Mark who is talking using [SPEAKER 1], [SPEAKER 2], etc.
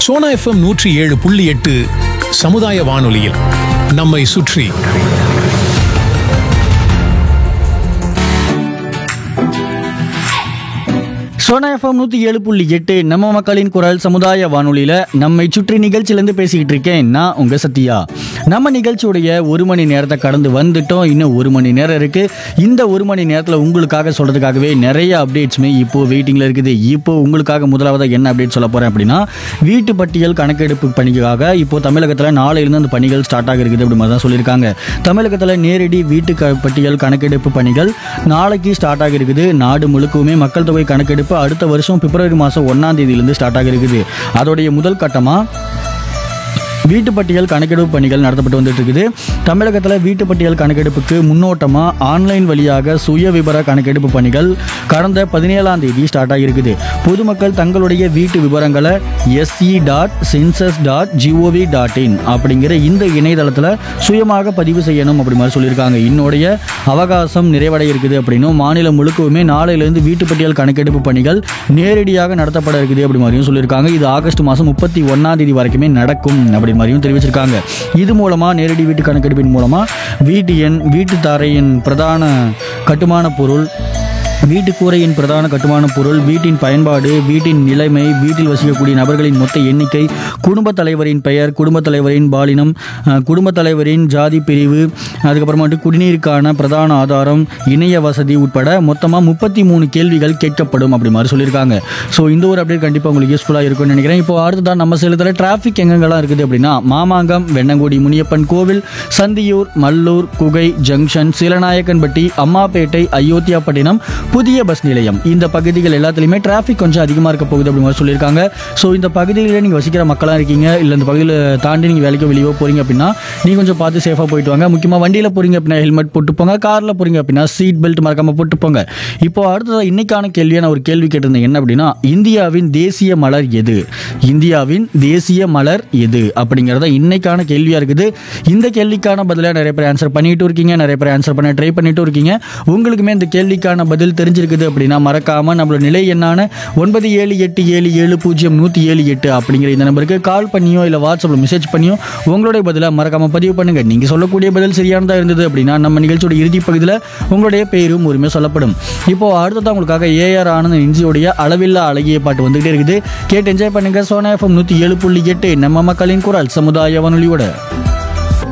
[SPEAKER 1] Sona FM 107.8 சமுதாய வானொலியில் நம்மை சுற்றி.
[SPEAKER 2] சோனா எஃப்எம் 107.8 நம்ம மக்களின் குரல் சமுதாய வானொலியில நம்மை சுற்றி நிகழ்ச்சியிலேருந்து பேசிக்கிட்டு இருக்கேன் நான் உங்க சத்யா. நம்ம நிகழ்ச்சியுடைய 1 மணி நேரத்தை கடந்து வந்துட்டோம். இன்னும் 1 மணி நேரம் இருக்கு. இந்த 1 மணி நேரத்தில் உங்களுக்காக சொல்றதுக்காகவே நிறைய அப்டேட்ஸுமே இப்போ வெயிட்டிங்ல இருக்குது. இப்போ உங்களுக்காக முதலாவதாக என்ன அப்டேட் சொல்ல போறேன் அப்படின்னா, வீட்டு பட்டியல் கணக்கெடுப்பு பணிக்காக இப்போ தமிழகத்தில் நாளையிலிருந்து அந்த பணிகள் ஸ்டார்ட் ஆக இருக்குது அப்படி மாதிரி தான் சொல்லியிருக்காங்க. தமிழகத்தில் நேரடி வீட்டு பட்டியல் கணக்கெடுப்பு பணிகள் நாளைக்கு ஸ்டார்ட் ஆக இருக்குது. நாடு முழுக்கவுமே மக்கள் தொகை கணக்கெடுப்பு அடுத்த வருஷம் பிப்ரவரி மாதம் 1ஆம் தேதியிலிருந்து ஸ்டார்ட் ஆக இருக்குது. அதோடைய முதல் கட்டமாக வீட்டு பட்டியல் கணக்கெடுப்பு பணிகள் நடத்தப்பட்டு வந்துட்டு இருக்குது. தமிழகத்தில் வீட்டு பட்டியல் கணக்கெடுப்புக்கு முன்னோட்டமாக ஆன்லைன் வழியாக சுய விபர கணக்கெடுப்பு பணிகள் கடந்த 17ஆம் தேதி ஸ்டார்ட் ஆகியிருக்குது. பொதுமக்கள் தங்களுடைய வீட்டு விவரங்களை se.census.gov.in அப்படிங்கிற இந்த இணையதளத்தில் சுயமாக பதிவு செய்யணும் அப்படி மாதிரி சொல்லியிருக்காங்க. இன்னுடைய அவகாசம் நிறைவடைய இருக்குது அப்படின்னும் மாநிலம் முழுக்கவுமே நாளையிலிருந்து வீட்டு பட்டியல் கணக்கெடுப்பு பணிகள் நேரடியாக நடத்தப்பட இருக்குது அப்படி மாதிரியும் சொல்லியிருக்காங்க. இது ஆகஸ்ட் மாதம் 31ஆம் தேதி வரைக்குமே நடக்கும் அப்படி மாதிரியும் தெரிவிச்சிருக்காங்க. இது மூலமா நேரடி வீட்டு கணக்கெடுப்பின் மூலமா வீட்டு எண், வீட்டு தாரையின் பிரதான கட்டுமான பொருள், வீட்டு கூரையின் பிரதான கட்டுமான பொருள், வீட்டின் பயன்பாடு, வீட்டின் நிலைமை, வீட்டில் வசிக்கக்கூடிய நபர்களின் மொத்த எண்ணிக்கை, குடும்பத் தலைவரின் பெயர், குடும்பத் தலைவரின் பாலினம், குடும்பத் தலைவரின் ஜாதி பிரிவு, அதுக்கப்புறமா குடிநீருக்கான பிரதான ஆதாரம், இணைய வசதி உட்பட மொத்தமாக 33 கேள்விகள் கேட்கப்படும் அப்படி மாதிரி சொல்லியிருக்காங்க. ஸோ இந்த ஒரு அப்டேட் கண்டிப்பாக உங்களுக்கு யூஸ்ஃபுல்லாக இருக்கும்னு நினைக்கிறேன். இப்போ அடுத்ததான் நம்ம சேலத்தில் டிராஃபிக் எங்கெங்கெல்லாம் இருக்குது அப்படின்னா, மாமாங்கம், வெண்ணங்குடி முனியப்பன் கோவில், சந்தியூர், மல்லூர், குகை ஜங்ஷன், சீலநாயக்கன்பட்டி, அம்மாப்பேட்டை, அயோத்தியாப்பட்டினம், புதிய பஸ் நிலையம், இந்த பகுதிகள் எல்லாத்துலேயுமே டிராஃபிக் கொஞ்சம் அதிகமாக இருக்க போகுது அப்படி மாதிரி சொல்லியிருக்காங்க. ஸோ இந்த பகுதியில் நீங்கள் வசிக்கிற மக்களாக இருக்கீங்க, இல்லை இந்த பகுதியில் தாண்டி நீங்கள் வேலைக்கு வெளியே போகிறீங்க அப்படின்னா நீங்கள் கொஞ்சம் பார்த்து சேஃபாக போயிட்டு வாங்க. முக்கியமாக வண்டியில் போகிறீங்க அப்படின்னா ஹெல்மெட் போட்டு போங்க, காரில் போகிறீங்க அப்படின்னா சீட் பெல்ட் மறக்காமல் போட்டு போங்க. இப்போ அடுத்ததாக இன்னைக்கான கேள்வியை நான் ஒரு கேள்வி கேட்டிருந்தேன். என்ன அப்படின்னா, இந்தியாவின் தேசிய மலர் எது? இந்தியாவின் தேசிய மலர் எது அப்படிங்கிறத இன்னைக்கான கேள்வியாக இருக்குது. இந்த கேள்விக்கான பதிலாக நிறைய பேர் ஆன்சர் பண்ணிட்டு இருக்கீங்க, நிறைய பேர் ஆன்சர் பண்ண ட்ரை பண்ணிட்டு இருக்கீங்க. உங்களுக்குமே இந்த கேள்விக்கான பதில் தெரிஞ்சிருக்குது அப்படின்னா மறக்காம நம்மளோட நிலை எண்ணான 9787700178 அப்படிங்கிற இந்த நம்பருக்கு கால் பண்ணியோ இல்லை வாட்ஸ்அப்பில் மெசேஜ் பண்ணியோ உங்களுடைய பதிலாக மறக்காம பதிவு பண்ணுங்க. நீங்க சொல்லக்கூடிய பதில் சரியானதாக இருந்தது அப்படின்னா நம்ம நிகழ்ச்சியோட இறுதி பகுதியில் உங்களுடைய பேரும் உரிமை சொல்லப்படும். இப்போ அடுத்ததான் உங்களுக்காக ஏஆர் ஆனந்த் இன்ஜியோடைய அளவில்லா அழகிய பாட்டு வந்துகிட்டே இருக்குது. கேட்டு என்ஜாய் பண்ணுங்க. சோனா எஃப்எம் 107.8 நம்ம மக்களின் குரல் சமுதாய வானொலியோட.